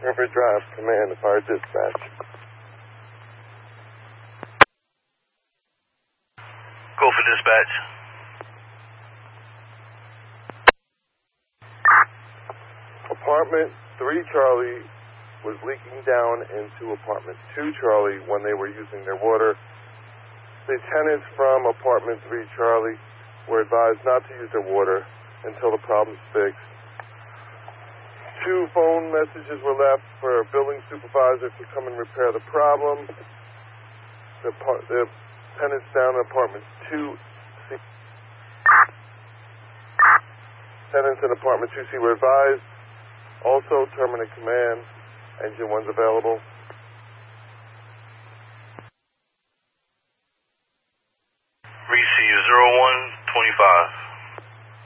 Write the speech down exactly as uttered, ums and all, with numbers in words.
River Drive, command, fire dispatch. Go for dispatch. Apartment three Charlie was leaking down into apartment two Charlie when they were using their water. The tenants from apartment three Charlie were advised not to use their water until the problem's fixed. Two phone messages were left for a building supervisor to come and repair the problem. The, par- the tenants down in apartment two C. Tenants in apartment two C were advised. Also, terminate command. Engine one's available.